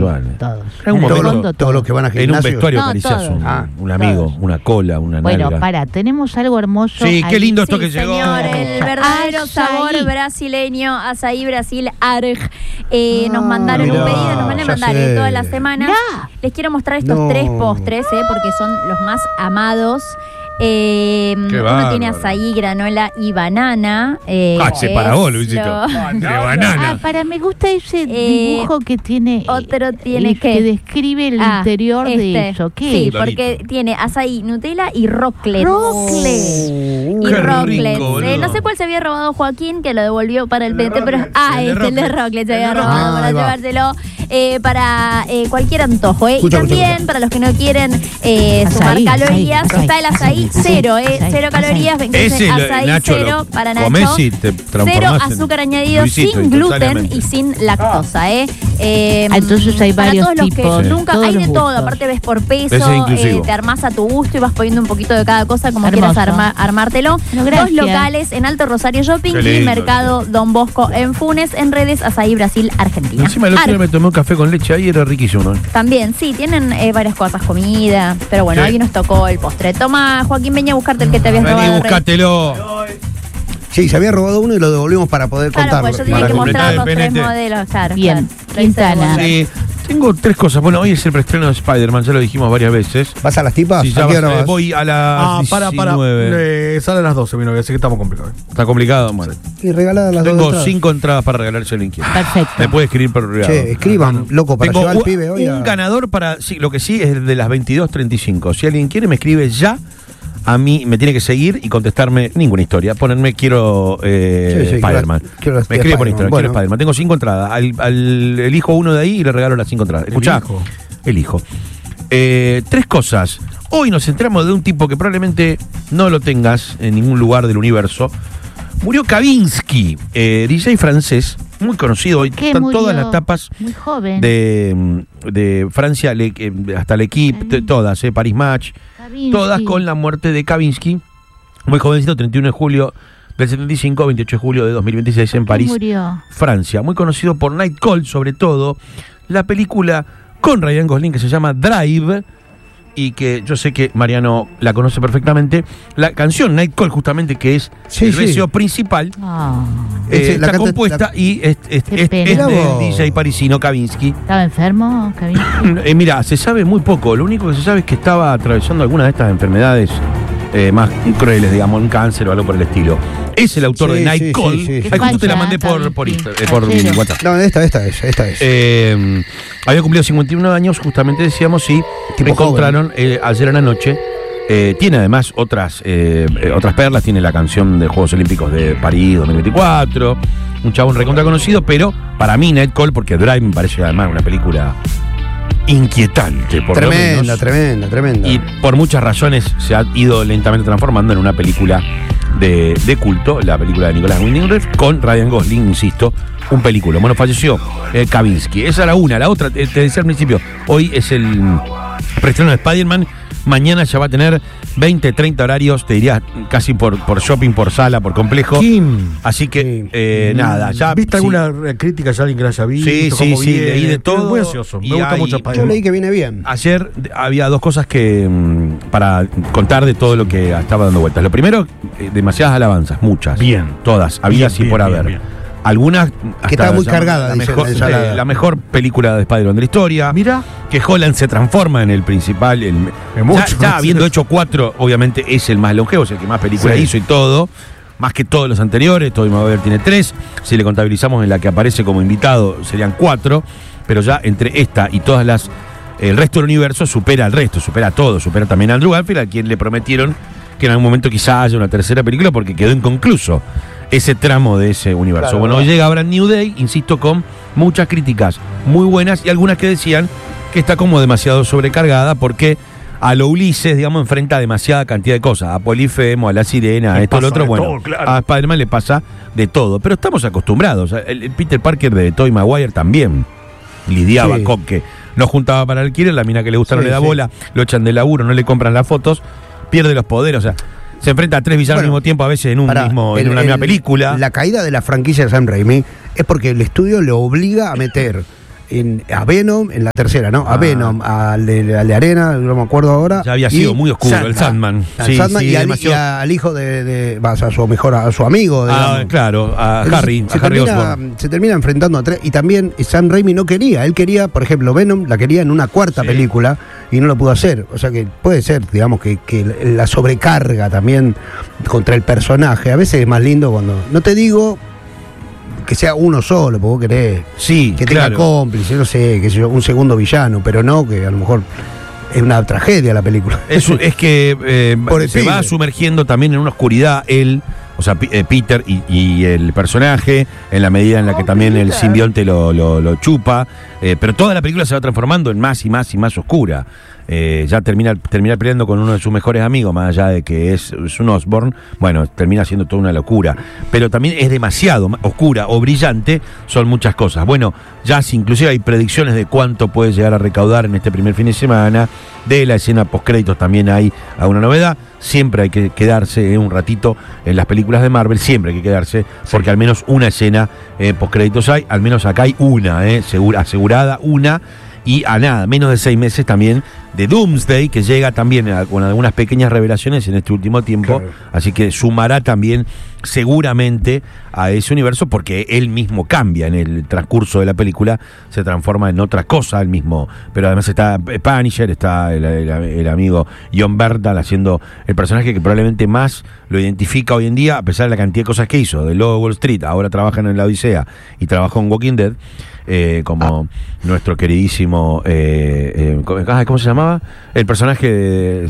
sexual. Todos. En un momento, todos los que van a En un gimnasio. vestuario No, acaricias todos. un amigo, Todos. una cola, una Bueno, nalga. tenemos algo hermoso. Sí, qué ahí. lindo esto Sí, que llegó. señor, el verdadero Azaí. sabor brasileño, Azaí Brasil Arg. Nos mandaron mirá, un pedido, nos van a ya mandar sé. todas las semanas. Mirá. Les quiero mostrar estos No. 3 postres, porque son los más amados. Uno bárbaro. tiene azaí, granola y banana. Se que para vos, es Luisito. lo- De banana. Me gusta ese dibujo que tiene. Otro tiene el que describe el interior de eso. ¿Qué Sí, es? porque tiene azaí, Nutella y rocklets. Rocklets. Y Qué rocklets. rico, boludo. No sé cuál se había robado Joaquín, que lo devolvió para el PT, pero El de el de rocklets. rocklets se El de había rocklets. robado para Ahí va. llevárselo para cualquier antojo. Y Escucha, también escucha. para los que no quieren sumar Azaí, calorías, azaí, está el azaí azaí, cero, azaí, cero azaí. calorías, Ese, azaí Nacho, cero lo para Nacho. comés y te Cero transformás en azúcar añadido, Luisito, sin gluten instantáneamente. y sin lactosa. Entonces hay para varios todos los tipos. que Sí. nunca Todos hay de los todo, gustos. aparte ves por Ese peso, es inclusivo. te armás a tu gusto y vas poniendo un poquito de cada cosa como Hermoso. quieras armártelo. Bueno, 2 gracias. locales en Alto Rosario Shopping Qué y lindo, Mercado Don Bosco en Funes, en redes Azaí Brasil Argentina. Encima el otro día Arg. me tomé un café con leche ahí, era riquísimo, ¿no? También, sí, tienen varias cosas, comida, pero bueno, Sí. hoy nos tocó el postre. Toma, Joaquín, venía a buscarte el que te habías Vení, robado. Rey. buscátelo. Sí, se había robado uno y lo devolvimos para poder Claro, contarlo. pues yo tenía Para que completar mostrar el los 3 penete. modelos, claro. Bien, claro. Quintana. Sí, tengo 3 cosas. Bueno, hoy es el preestreno de Spider-Man, ya lo dijimos varias veces. ¿Vas a las tipas? Sí, ya ¿A qué hora vas, vas? voy a las 19. Sale a las 12, mi novia, así que estamos complicados. Está complicado, bueno. Y regalada las dos Tengo entradas. 5 entradas para regalarse al inquieto. Perfecto. Me puede escribir por privado. Che, escriban, loco, para Tengo llevar al pibe hoy. un ganador para. Sí, lo que sí es de las 22:35. Si alguien quiere, me escribe ya. A mí me tiene que seguir y contestarme ninguna historia. Ponerme quiero Spider-Man. quiero Me escribe por Spider-Man. Instagram, Bueno. quiero Spider-Man. Tengo 5 entradas. Elijo uno de ahí y le regalo las 5 entradas. Escuchá. Elijo. 3 cosas. Hoy nos enteramos de un tipo que probablemente no lo tengas en ningún lugar del universo. Murió Kavinsky, DJ francés, muy conocido. Hoy ¿Qué están murió? todas las tapas Muy joven. de Francia, hasta l'Equipe, todas, Paris Match, Kavinsky. todas con la muerte de Kavinsky, muy jovencito, 31 de julio del 75, 28 de julio de 2026 en ¿Qué París, murió? Francia. Muy conocido por Night Call, sobre todo, la película con Ryan Gosling que se llama Drive, y que yo sé que Mariano la conoce perfectamente. La canción Night Call, justamente, que es Sí, el sí. verso principal, Ah, Ese, la está canta- compuesta y es Qué pena. del Mirá vos. DJ parisino Kavinsky. ¿estaba enfermo, Kavinsky? Mira, se sabe muy poco. Lo único que se sabe es que estaba atravesando alguna de estas enfermedades más crueles, digamos, un cáncer o algo por el estilo. Es el autor Sí, de Night sí, Call. sí, sí, Ahí sí. justo te la mandé Kavinsky. por Cero. WhatsApp. No, esta es. Había cumplido 51 años, justamente decíamos, y Tipo encontraron ayer en la noche. Tiene además otras perlas. Tiene la canción de Juegos Olímpicos de París 2024. Un chabón recontra conocido, pero para mí Night Call, porque Drive me parece además una película inquietante, por lo menos. Tremenda. Y por muchas razones se ha ido lentamente transformando en una película de culto, la película de Nicolás Winding Refn, con Ryan Gosling, insisto, un película. Bueno, falleció Kavinsky. Esa era una. La otra, te decía al principio, hoy es el preestreno de Spider-Man. Mañana ya va a tener 20, 30 horarios, te diría casi por shopping, por sala, por complejo. Kim. Así que, nada, ya. ¿Viste sí. alguna crítica ya alguien que la haya visto? Sí, ¿Cómo sí, viene? leí de todo. Muy ansioso. Y Me gusta hay- mucho Yo Spider-Man. leí que viene bien. Ayer había 2 cosas que para contar de todo lo que estaba dando vueltas. Lo primero, demasiadas alabanzas, muchas. Bien. Todas, había así Bien, por bien, haber. bien. Algunas Que estaba muy ya cargada, la dicen, mejor, esa la- la mejor película de Spider-Man de la historia. Mira. Que Holland se transforma en el principal. mucho. Ya habiendo hecho 4, obviamente es el más longevo, es el que más películas Sí. hizo y todo. Más que todos los anteriores. Tobey Maguire tiene 3. Si le contabilizamos en la que aparece como invitado, serían 4. Pero ya entre esta y todas las. El resto del universo supera al resto, supera a todo. Supera también a Andrew Garfield, a quien le prometieron que en algún momento quizá haya una tercera película porque quedó inconcluso ese tramo de ese universo. Claro, bueno, ¿verdad? hoy llega Brand New Day, insisto, con muchas críticas muy buenas y algunas que decían que está como demasiado sobrecargada porque a lo Ulises, digamos, enfrenta demasiada cantidad de cosas. A Polifemo, a la Sirena, a Le esto, lo pasa otro. de Bueno, todo, claro. a Spider-Man le pasa de todo. Pero estamos acostumbrados. El Peter Parker de Tobey Maguire también lidiaba Sí. con que no juntaba para el alquiler, la mina que le gusta no Sí, le da sí. bola, lo echan de laburo, no le compran las fotos, pierde los poderes, o sea, se enfrenta a 3 villanos al Bueno, mismo tiempo, a veces en en una misma película. La caída de la franquicia de Sam Raimi es porque el estudio le obliga a meter a Venom, en la tercera, ¿no? A Venom, al de Arena, no me acuerdo ahora. Ya había sido muy oscuro, el Sandman. Sí, Sandman y al hijo a su amigo. Claro, a Harry Osborn. Se termina enfrentando a tres. Y también Sam Raimi no quería. Él quería, por ejemplo, Venom la quería en una cuarta película y no lo pudo hacer. O sea que puede ser, digamos, que la sobrecarga también contra el personaje. A veces es más lindo cuando. No te digo que sea uno solo, porque vos querés que tenga cómplice, no sé, que sea un segundo villano, pero no que a lo mejor es una tragedia la película. Es que se va sumergiendo también en una oscuridad él, o sea, Peter y el personaje, en la medida en la que también el simbionte lo chupa, pero toda la película se va transformando en más y más y más oscura. Ya termina peleando con uno de sus mejores amigos, más allá de que es un Osborn, bueno, termina siendo toda una locura. Pero también es demasiado oscura o brillante, son muchas cosas. Bueno, ya inclusive hay predicciones de cuánto puede llegar a recaudar en este primer fin de semana. De la escena postcréditos también hay alguna novedad. Siempre hay que quedarse un ratito en las películas de Marvel, siempre hay que quedarse, porque al menos una escena postcréditos hay, al menos acá hay una, asegurada una. Y a nada, menos de 6 meses también de Doomsday, que llega también con algunas pequeñas revelaciones en este último tiempo, así que sumará también seguramente a ese universo, porque él mismo cambia en el transcurso de la película, se transforma en otra cosa él mismo, pero además está Punisher, está el amigo John Bernthal haciendo el personaje que probablemente más lo identifica hoy en día, a pesar de la cantidad de cosas que hizo, de Lobo de Wall Street, ahora trabaja en La Odisea y trabajó en Walking Dead, como nuestro queridísimo ¿cómo se llamaba? El personaje de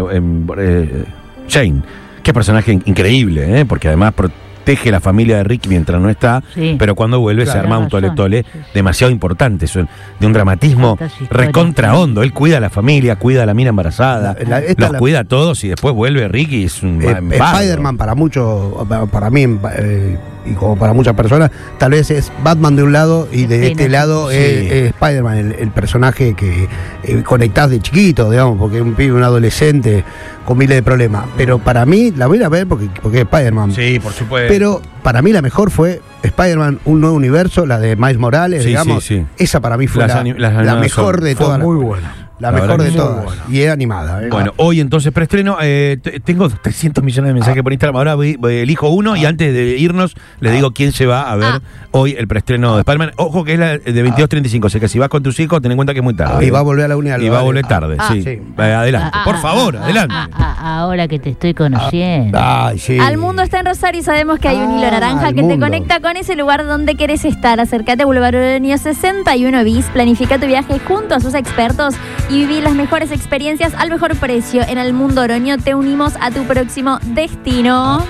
Shane. Qué personaje increíble, porque además protege la familia de Rick mientras no está, pero cuando vuelve se arma un tole demasiado importante, de un dramatismo recontra hondo. Él cuida a la familia, cuida a la mina embarazada, los cuida a todos y después vuelve Rick y es un Spider-Man para muchos, para mí y como para muchas personas, tal vez es Batman de un lado y de este lado es Spider-Man, el personaje que conectás de chiquito, digamos, porque es un pibe, un adolescente con miles de problemas. Pero para mí, la voy a ver porque es Spider-Man. Sí, por supuesto. Pero para mí la mejor fue Spider-Man, un nuevo universo, la de Miles Morales, digamos. Esa para mí fue la mejor de todas. Muy buena. La mejor de todas. Buena. Y es animada. Bueno, hoy entonces preestreno. Tengo 300 millones de mensajes por Instagram. Ahora elijo uno y antes de irnos les digo quién se va a ver hoy el preestreno de Spider-Man. Ojo que es la de 22:35. O sea que si vas con tus hijos, ten en cuenta que es muy tarde. Y va a volver a la 1 y va a volver tarde, sí. Adelante. Por favor, adelante. Ahora que te estoy conociendo. Al mundo está en Rosario y sabemos que hay un hilo naranja que te conecta con ese lugar donde querés estar. Acércate a Boulevard Oroño 61 bis. Planifica tu viaje junto a sus expertos y vivir las mejores experiencias al mejor precio. En el mundo Oroño te unimos a tu próximo destino.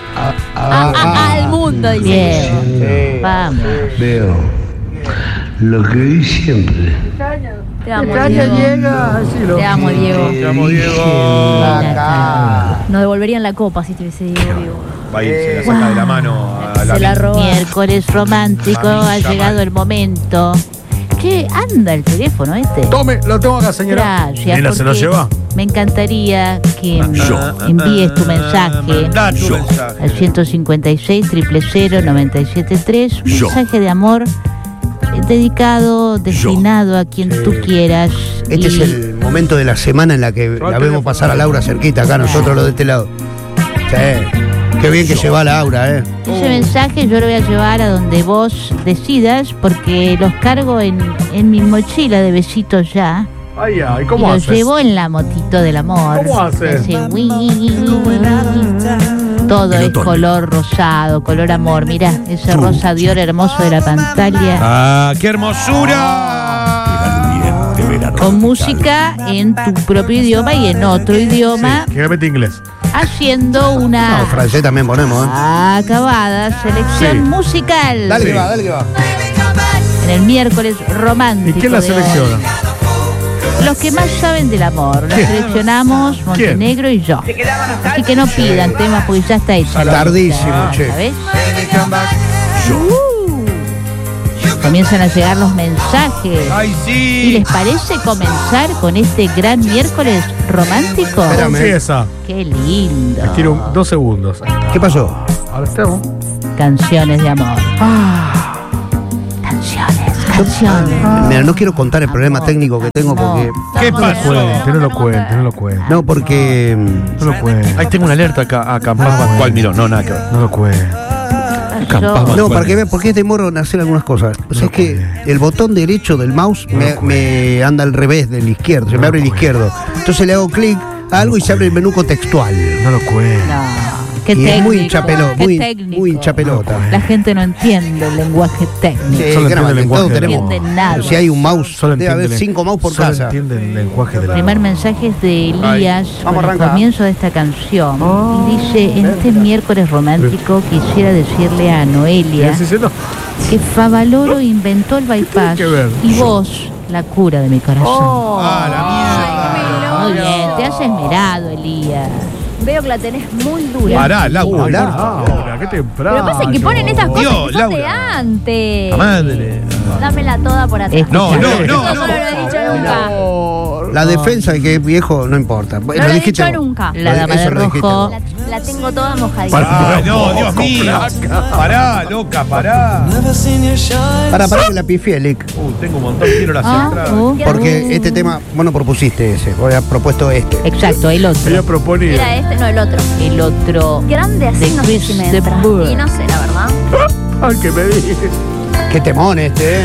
Al mundo, dice. Bien. Vamos. Veo lo que vi siempre. Te amo, Diego. Te amo, Diego. Te amo, Diego. Nos devolverían la copa si estuviese Diego vivo. Va a ir, se la saca de la mano a la Se la roba. Miércoles romántico, ha llegado el momento. Che, anda el teléfono este. Tome, lo tengo acá, señora. Gracias. Nena, ¿se lo lleva? Me encantaría que envíes tu mensaje al 156 000 973. Un mensaje de amor dedicado, destinado a quien tú quieras. Este es el momento de la semana en la que la vemos pasar a Laura cerquita, acá nosotros los de este lado. Sí. Qué bien que se va Laura, Ese mensaje yo lo voy a llevar a donde vos decidas, porque los cargo en mi mochila de besitos ya. Ay, ¿cómo haces? Los llevo en la motito del amor. ¿Cómo haces? Todo es color rosado, color amor. Mirá, ese rosa Dior hermoso de la pantalla. ¡Qué hermosura! Con música en tu propio idioma y en otro idioma. Sí, que mete inglés. Haciendo una francés también ponemos, acabada selección musical. Dale que va. En el miércoles romántico. ¿Y quién la selecciona? Los que más saben del amor. Los seleccionamos Montenegro y yo. Así que no pidan temas porque ya está hecho. Tardísimo, che. ¿Sabés? Comienzan a llegar los mensajes. ¡Ay, sí! ¿Y les parece comenzar con este gran miércoles romántico? Empieza. ¡Qué lindo! Quiero 2 segundos. ¿Qué pasó? Ahora estamos. Canciones de amor. Canciones. canciones. Mira, no quiero contar el problema técnico que tengo porque. ¿Qué No pasó? lo cuente, no lo cuente. No, porque. No lo cuente. Ahí tengo una alerta acá a Campás Pascual. Miró, no, nada que ver. No lo cuente. Campás No, Pascual. para que vean, porque es demoro en hacer algunas cosas. O sea, es que el botón derecho del mouse me anda al revés del izquierdo, se me abre el izquierdo. Entonces le hago clic a algo y se abre el menú contextual. No lo cuente. No, qué Y técnico. es muy hinchapelota, qué muy, técnico. muy hinchapelota. La gente no entiende el lenguaje técnico. Sí, Solo que entiende el lenguaje todos del tenemos. No entiende nada. Si hay un mouse, Solo debe haber entiende 5 mouse por solo casa. entiende el lenguaje del El primer mensaje es de Elías Vamos con a el arrancar. comienzo de esta canción. Y dice, en este miércoles romántico quisiera decirle a Noelia que Favaloro inventó el bypass que ver? y vos la cura de mi corazón. Ah, la Muy bien, te has esmerado, Elías. Veo que la tenés muy dura. Pará, Laura. Laura, qué temprano. Pero pasa que ponen esas cosas Dios, que son de Laura. antes. La madre. Dámela toda por atrás. No, no, Eso no. no lo he dicho nunca. La defensa de que es viejo no importa. No lo he dicho nunca. La dama de Eso lo dijiste rojo. vos. La tengo toda mojadita. Ah, no, Dios mío. Pará, loca, pará. Para que la pifié, Lick. Tengo un montón, quiero las Ah, entradas. Porque este tema, vos no propusiste ese, vos habías propuesto este. Exacto, el otro. Ella proponía. Era este, no el otro. El otro. Grande así, De no sé Chris si me de entra. Burgh. Y no sé, la verdad. Ay, que me dije. Qué temón este,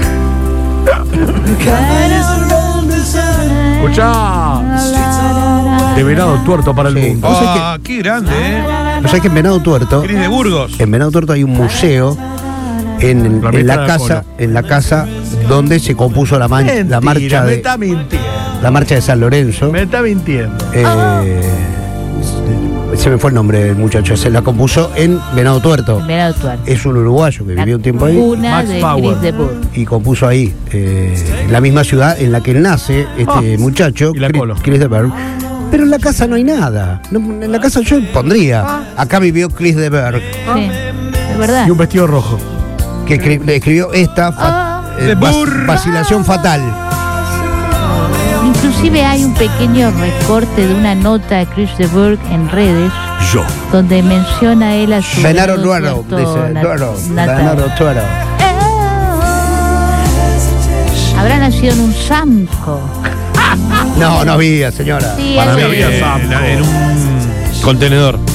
Escuchá. De venado tuerto para el Sí. mundo. Vos sabés Ah, qué grande, ¿No sabés que en Venado Tuerto, Cris de Burgos. en Venado Tuerto hay un museo en La la mitad de la casa, cola. en la casa donde se compuso la marcha me de está mintiendo. la marcha de San Lorenzo. Me está mintiendo. Se me fue el nombre del muchacho, se la compuso en Venado Tuerto. Venado Tuerto. Es un uruguayo que vivió un tiempo ahí Una Max de Power. Chris de Burgh. y compuso ahí, en la misma ciudad en la que nace este muchacho, y la Colo. Chris de Burgh. Pero en la casa no hay nada. En la casa yo pondría. Acá vivió Chris de Burgh, Sí, de verdad. Y un vestido rojo. que le escribió esta De Burgh. vacilación fatal. Inclusive hay un pequeño recorte de una nota de Chris de Burgh en redes Yo. donde menciona él a su Venaro Venado Tuero, dice Tuero. natal. Venaro Tuero. Habrá nacido en un Samco. No, no había, señora. Sí, Para mí algo había así. en un contenedor.